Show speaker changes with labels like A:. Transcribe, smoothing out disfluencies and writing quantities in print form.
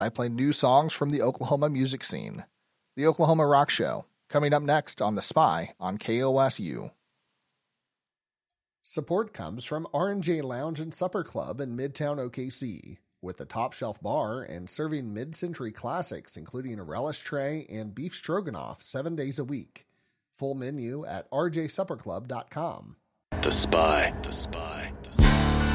A: I play new songs from the Oklahoma music scene. The Oklahoma Rock Show, coming up next on The Spy on KOSU. Support comes from R&J Lounge and Supper Club in Midtown OKC, with a top-shelf bar and serving mid-century classics including a relish tray and beef stroganoff 7 days a week. Full menu at rjsupperclub.com.
B: The Spy. The Spy. The Spy.